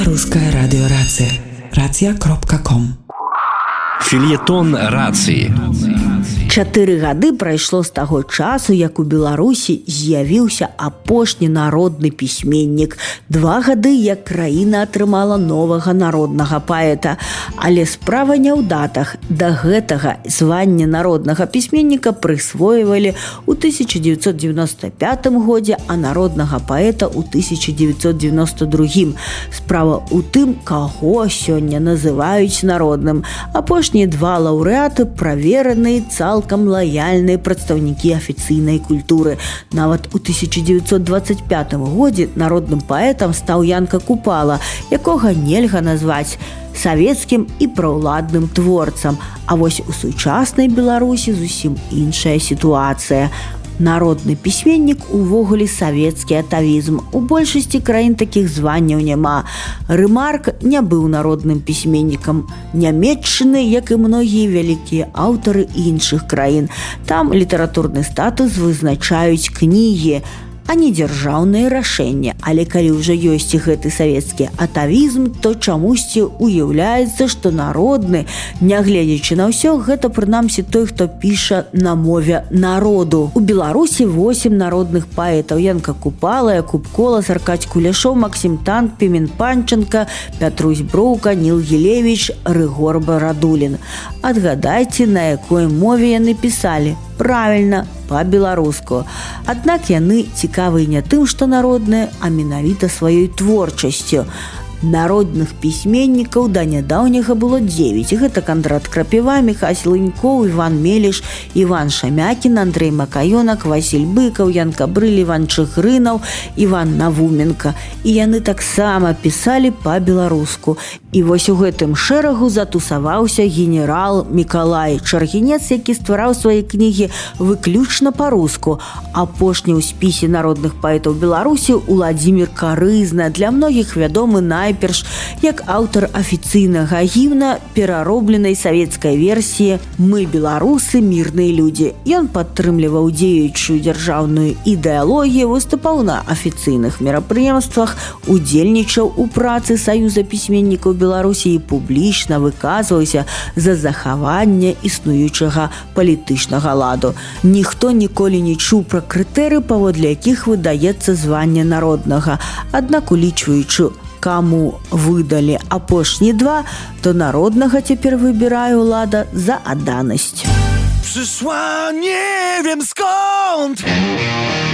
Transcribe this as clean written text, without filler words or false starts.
Русская радиорация. Рация.ком. Фельетон рацыі. 4 гады прайшло з таго часу, як у Беларусі з'явіўся апошні народны пісьменнік. 2 гады, як краіна атрымала новага народнага паэта. Але справа не ў датах. Да гэтага званне народнага пісьменніка прысвойвалі ў 1995 годзе, а народнага паэта ў 1992. Справа ў тым, каго сёння называюць народным. Апошнія 2 лаўрэаты правераныя, цалкам лаяльныя прадстаўнікі афіцыйнай культуры. Нават у 1925 годзе народным паэтам стаў Янка Купала, якога нельга назваць савецкім і праўладным творцам. А вось у сучаснай Беларусі зусім іншая сітуацыя. Народны пісьменнік увогуле савецкі атавізм. У большасці краін такіх званняў няма. Рэмарк не быў народным пісьменнікам Нямецчыны, як і многія вялікія аўтары іншых краін. Там літаратурны статус вызначаюць кнігі, а не дзяржаўныя рашэнні. Але калі ўжо ёсць гэты савецкі атавізм, то чамусьці уяўляецца, што народны, нягледзячы на ўсё, гэта прынамсі той, хто піша на мове народу. У Беларусі 8 народных паэтаў: Янка Купала, Якуб Колас, Аркадзь Куляшоў, Максім Танк, Пімен Панченка, Пятрусь Броўка, Ніл Гілевіч, Рыгор Барадулін. Адгадайце, на якой мове яны пісалі? Правильно, па-беларуску. Аднак яны цікавыя не тым, што народныя, а менавіта сваёй творчасцю. Народных пісьменнікаў да нядаўняга было 9. Гэта Кандрат Крапіва, Міхась Лынькоў, Іван Меліш, Іван Шамякін, Андрэй Макаёнак, Васіль Быкаў, Ян Кабрыль, Іван Чыгрынаў, Іван Навуменка. І яны таксама пісалі па-беларуску. І вось у гэтым шэрагу затусаваўся генерал Мікалай Чаргінец, які ствараў свае кнігі выключна па-руску. Апошні ў спісе народных паэтаў Беларусі Уладзімір Карызна, для многіх вядомы найперш як аўтар афіцыйнага гімна пераробленай савецкай версіі «Мы, беларусы, мірныя людзі». Ён падтрымліваў дзеючую дзяржаўную ідэалогію, выступаў на афіцыйных мерапрыемствах, удзельнічаў у працы Саюза пісьменнікаў Беларусі і публічна выказваўся за захаванне існуючага палітычнага ладу. Ніхто ніколі не чуў пра крытэрыі, паводле якіх выдаецца званне народнага. Аднак, улічваючы, каму выдалі апошні 2, то народнага цяпер выбірае ўлада за адданасць. Przyszła nie wiem skąd